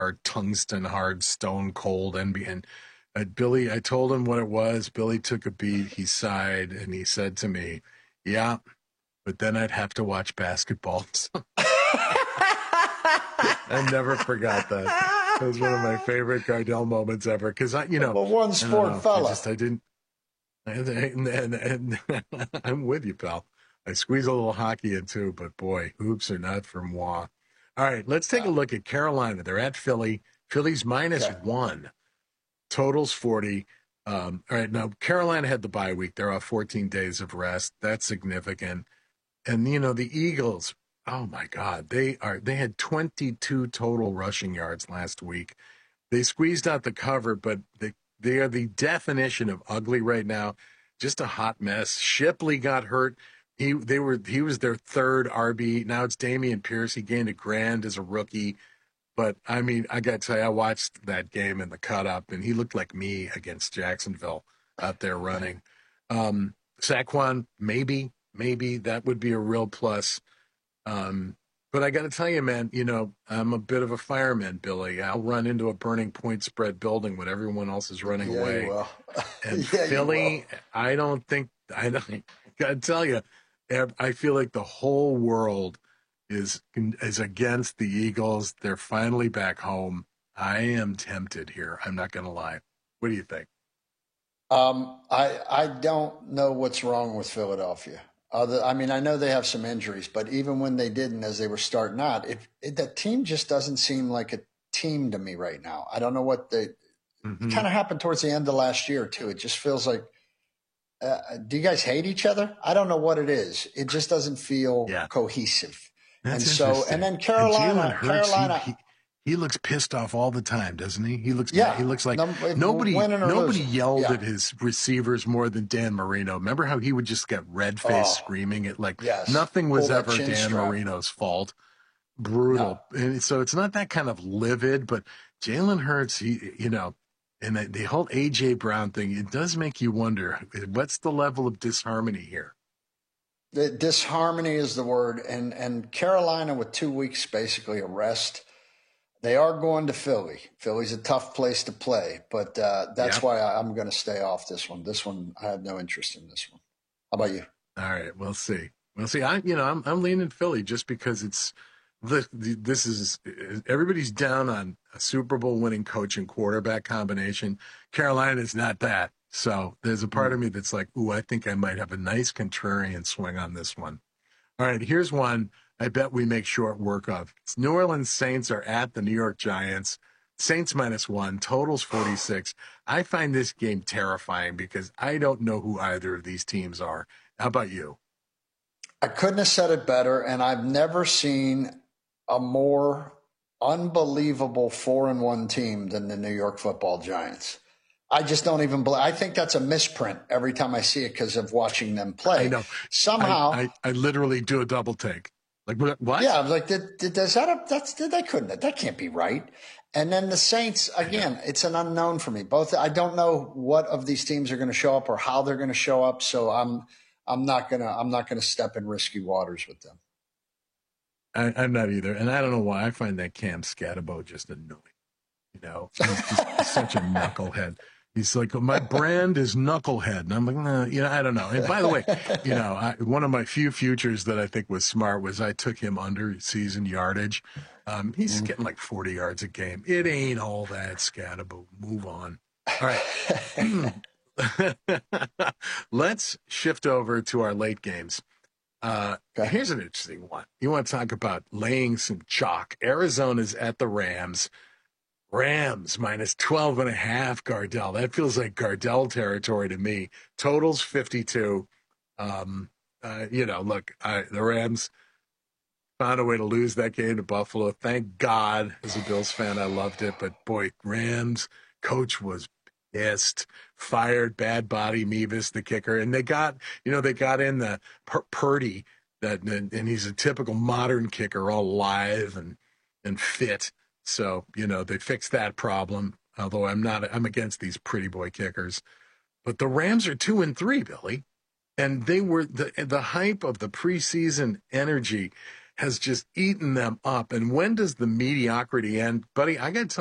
our tungsten hard, stone cold NBA. And Billy, I told him what it was. Billy took a beat. He sighed and he said to me, "Yeah, but then I'd have to watch basketball." I never forgot that. It was one of my favorite Gardell moments ever. Because well, one sport fella. I didn't. And I'm with you, pal. I squeeze a little hockey in too, but boy, hoops are not for moi. All right, let's take a look at Carolina. They're at Philly. Philly's -1. Totals 40. All right, now Carolina had the bye week. They're off 14 days of rest. That's significant. And the Eagles, oh my God, they had 22 total rushing yards last week. They squeezed out the cover, but they are the definition of ugly right now. Just a hot mess. Shipley got hurt. He was their third RB. Now it's Dameon Pierce. He gained $1,000 as a rookie. But I mean, I got to tell you, I watched that game in the cut up, and he looked like me against Jacksonville out there running. Saquon, maybe that would be a real plus. But I got to tell you, man, I'm a bit of a fireman, Billy. I'll run into a burning point spread building when everyone else is running away. And Philly, I got to tell you, I feel like the whole world is against the Eagles. They're finally back home. I am tempted here. I'm not going to lie. What do you think? I don't know what's wrong with Philadelphia. I mean, I know they have some injuries, but even when they didn't, as they were starting out, that team just doesn't seem like a team to me right now. I don't know what it kind of happened towards the end of last year too. It just feels like, do you guys hate each other? I don't know what it is. It just doesn't feel cohesive. That's and then Carolina, he looks pissed off all the time, doesn't he? He looks like nobody yelled at his receivers more than Dan Marino. Remember how he would just get red-faced screaming at nothing was ever Dan Marino's fault. Brutal. No. And so it's not that kind of livid, but Jalen Hurts, and the whole A.J. Brown thing, it does make you wonder, what's the level of disharmony here? The disharmony is the word. And Carolina with 2 weeks basically a rest. They are going to Philly. Philly's a tough place to play, but that's why I'm going to stay off this one. This one, I have no interest in this one. How about you? All right, we'll see. I'm leaning Philly just because it's this is everybody's down on a Super Bowl winning coach and quarterback combination. Carolina is not that. So there's a part of me that's like, ooh, I think I might have a nice contrarian swing on this one. All right, here's one I bet we make short work of. It's New Orleans Saints are at the New York Giants. Saints -1, totals 46. I find this game terrifying because I don't know who either of these teams are. How about you? I couldn't have said it better, and I've never seen a more unbelievable 4-1 team than the New York Football Giants. I just don't even believe. I think that's a misprint every time I see it because of watching them play. I know. Somehow, I literally do a double take. Like what? Yeah, I was like, that can't be right. And then the Saints, again, it's an unknown for me. I don't know what of these teams are going to show up or how they're going to show up. So I'm not gonna step in risky waters with them. I'm not either, and I don't know why. I find that Cam Scatterbo just annoying. He's just such a knucklehead. He's like, my brand is knucklehead. And I'm like, nah, I don't know. And by the way, one of my few futures that I think was smart was I took him under season yardage. He's getting like 40 yards a game. It ain't all that, Scatterbo. Move on. All right. Let's shift over to our late games. Here's an interesting one. You want to talk about laying some chalk. Arizona's at the Rams. Rams -12.5, Gardell. That feels like Gardell territory to me. Totals 52. The Rams found a way to lose that game to Buffalo. Thank God, as a Bills fan, I loved it. But boy, Rams coach was pissed. Fired bad body Mevis, the kicker, and they got in the Purdy and he's a typical modern kicker, all live and fit. So, they fixed that problem, although I'm against these pretty boy kickers. But the Rams are 2-3, Billy. And they were the hype of the preseason energy. has just eaten them up. And when does the mediocrity end? Buddy, I got to tell